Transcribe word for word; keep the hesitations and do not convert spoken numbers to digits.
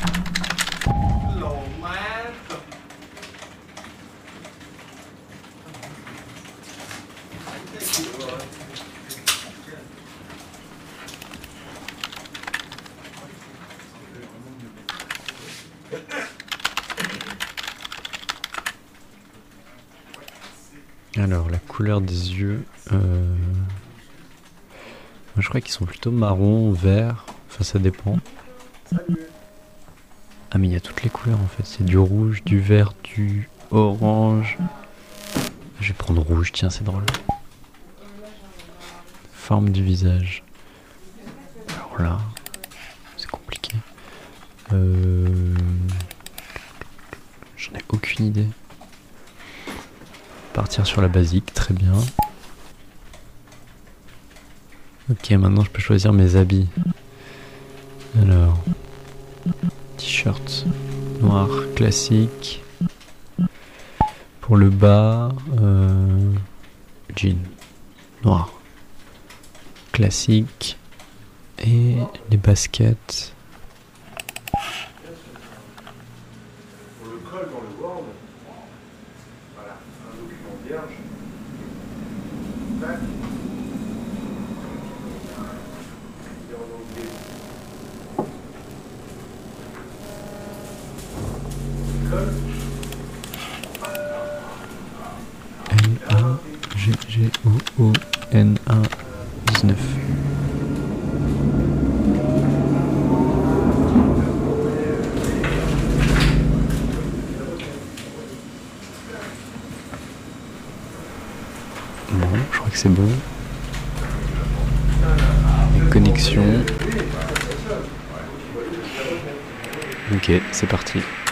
Alors, la couleur des yeux, euh... moi, je crois qu'ils sont plutôt marron, vert, enfin ça dépend. Ah mais il y a toutes les couleurs en fait, c'est du rouge, du vert, du orange. Je vais prendre rouge, tiens c'est drôle. Forme du visage. Alors là, c'est compliqué. Euh... J'en ai aucune idée. Partir sur la basique, très bien. Ok, maintenant je peux choisir mes habits. Alors, t-shirt noir classique. Pour le bas, euh, jean noir classique. Et les baskets. Pour le col dans le Word, voilà, un document vierge. Tac. Et en anglais. Col. L A G G O O N A dix-neuf. Bon, je crois que c'est bon. Les connexions. Ok, c'est parti.